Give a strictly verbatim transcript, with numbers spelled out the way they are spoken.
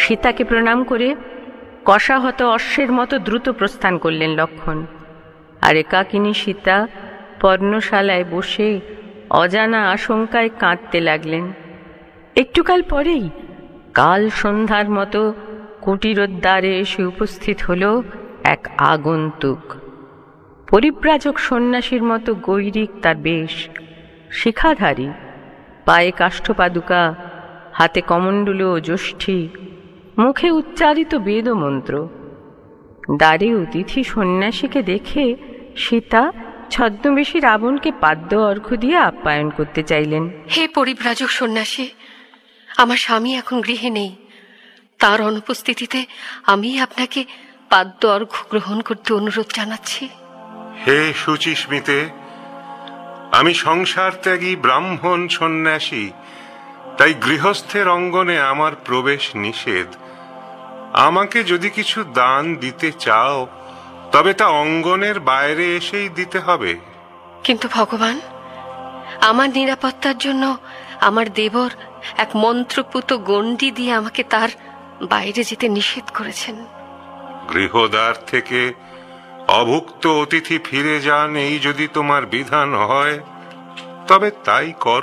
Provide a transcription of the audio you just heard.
সীতাকে প্রণাম করে কষাহত অশ্বের মতো দ্রুত প্রস্থান করলেন লক্ষ্মণ। আর একাকিনী সীতা পর্ণশালায় বসে অজানা আশঙ্কায় কাঁদতে লাগলেন। একটুকাল পরেই কাল সন্ধ্যার মতো কুটিরোদ্বারে এসে উপস্থিত হল এক আগন্তুক। পরিব্রাজক সন্ন্যাসীর মতো গৈরিক তার বেশ, শিখাধারী, পায়ে কাষ্ঠপাদুকা, হাতে কমণ্ডলু ও যষ্ঠী, মুখে উচ্চারিত বেদমন্ত্র। দ্বারে অতিথি সন্ন্যাসীকে দেখে সীতা ছদ্মবেশী রাবণকে পাদ্য অর্ঘ্য দিয়ে আপ্যায়ন করতে চাইলেন। হে পরিব্রাজক সন্ন্যাসী, আমার স্বামী এখন গৃহে নেই, তার অনুপস্থিতিতে আমি আপনাকে পাদ্য অর্ঘ্য গ্রহণ করতে অনুরোধ জানাচ্ছি। হে শুচিস্মিতে, আমি সংসার ত্যাগী ব্রাহ্মণ সন্ন্যাসী, তাই গৃহস্থের অঙ্গনে আমার প্রবেশ নিষেধ। আমাকে যদি কিছু দান দিতে চাও তবে তা অঙ্গনের বাইরে এসেই দিতে হবে। কিন্তু ভগবান, আমার নিরাপত্তার জন্য আমার দেবর এক মন্ত্রপুত গণ্ডি দিয়ে আমাকে তার বাইরে যেতে নিষেধ করেছেন। গৃহদ্বার থেকে অভুক্ত অতিথি ফিরে যান, এই যদি তোমার বিধান হয় তবে তাই কর।